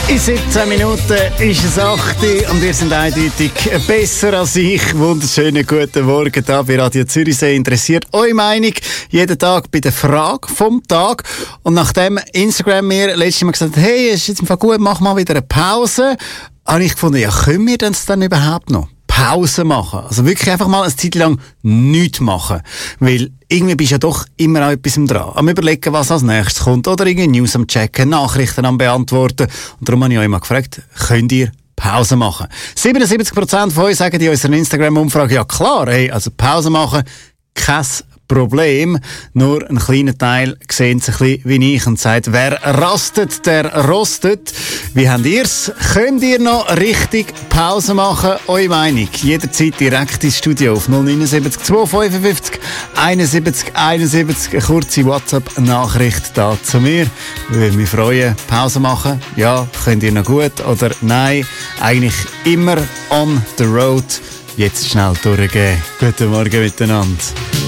In 17 Minuten ist es 8 Uhr und ihr seid eindeutig besser als ich. Wunderschönen guten Morgen da bei Radio Zürichsee. Interessiert eure Meinung jeden Tag bei der Frage vom Tag. Und nachdem Instagram mir letztes Mal gesagt hat, hey, ist jetzt im Fall gut, mach mal wieder eine Pause, habe ich gefunden, ja, können wir das dann überhaupt noch? Pause machen. Also wirklich einfach mal eine Zeit lang nichts machen. Weil irgendwie bist du ja doch immer an etwas dran. Am Überlegen, was als nächstes kommt. Oder irgendwie News am Checken, Nachrichten am Beantworten. Und darum habe ich euch mal gefragt, könnt ihr Pause machen? 77% von euch sagen in unserer Instagram-Umfrage, ja klar, hey, also Pause machen, kein Problem. Nur ein kleiner Teil sehen sich ein bisschen wie ich und sagt, wer rastet, der rostet. Wie habt ihr's? Könnt ihr noch richtig Pause machen? Eure Meinung jederzeit direkt ins Studio auf 079 255 71 71. Eine kurze WhatsApp-Nachricht da zu mir. Ich würde mich freuen. Pause machen? Ja, könnt ihr noch gut? Oder nein? Eigentlich immer on the road. Jetzt schnell durchgehen. Guten Morgen miteinander.